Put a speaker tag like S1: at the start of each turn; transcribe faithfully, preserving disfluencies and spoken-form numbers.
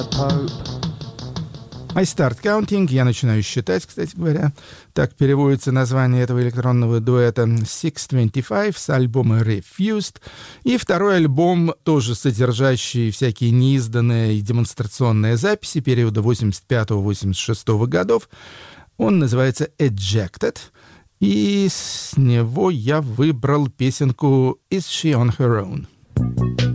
S1: I start counting. Я начинаю считать, кстати говоря. Так переводится название этого электронного дуэта. шесть двадцать пять с альбома Refused. И второй альбом, тоже содержащий всякие неизданные и демонстрационные записи периода восемьдесят пятого — восемьдесят шестого годов. Он называется Ejected. И с него я выбрал песенку Is She On Her Own?